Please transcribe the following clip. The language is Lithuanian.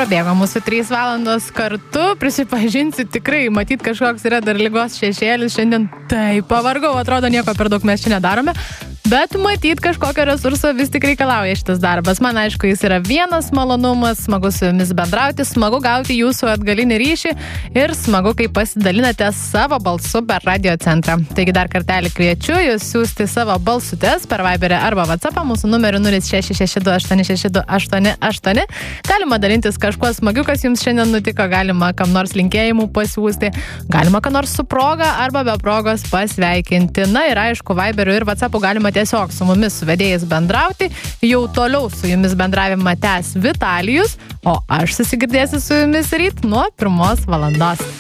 prabėgo mūsų 3 valandos kartu. Prisipažinsiu, tikrai, matyt, kažkoks yra dar ligos šešėlis. Šiandien taip pavargau, atrodo, nieko per daug mes čia nedarome. Bet matyt, kažkokio resurso vis tik reikalauja šitas darbas. Man aišku, jis yra vienas malonumas, smagu su jumis bendrauti, smagu gauti jūsų atgalinį ryšį ir smagu, kai pasidalinate savo balsu per radio centrą. Taigi dar kartelį kviečiu jūs siūsti savo balsutes per Viberį arba WhatsAppą mūsų numeriu 0662866888. Galima dalintis kažkuo smagiu, kas jums šiandien nutiko, galima kam nors linkėjimų pasiūsti, galima ką nors su proga arba be progos pasveikinti. Na ir aišku, Viberiu ir WhatsAppu galima tiesiog su mumis, su vedėjais bendrauti. Jau toliau su jumis bendravimą tęs Vitalijus, o aš susigirdėsiu su jumis ryt nuo 1 valandos.